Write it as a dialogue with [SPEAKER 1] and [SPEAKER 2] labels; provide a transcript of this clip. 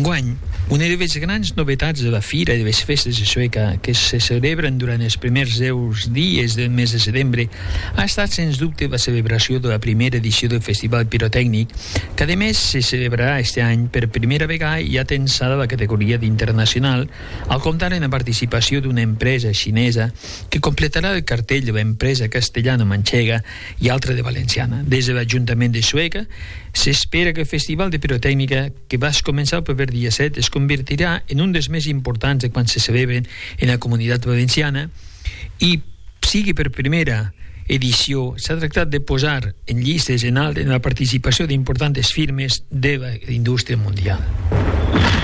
[SPEAKER 1] Enguany, una de les grans novetats de la Fira de les Festes de Sueca, que se celebren durant els primers 10 dies del mes de setembre, ha estat, sens dubte, la celebració de la primera edició del Festival Pirotècnic, que a més se celebrarà este any per primera vegada i ha tensada la categoria d'internacional, al comptar en la participació d'una empresa xinesa que completarà el cartell de l'empresa castellana Manchega i altra de valenciana. Des de l'Ajuntament de Sueca s'espera que el Festival de Pirotècnica, que va començar el proper dia 7, es convertirà en un dels més importants de quan se celebren en la comunitat valenciana, i sigui per primera edició s'ha tractat de posar en llistes en alt en la participació d'importants firmes de la indústria mundial.